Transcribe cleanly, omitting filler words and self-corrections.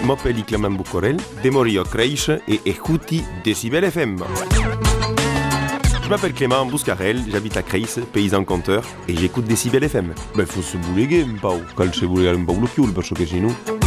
m'appelle Clément Boucorel, de Morio Creiche et écouti Décibel FM. Je m'appelle Clément Bouscarel, j'habite à Creis, paysan conteur, et j'écoute Décibel FM. Beh, fosse pure game, Pau. Calce pure un po' lo chiuso, perché se no...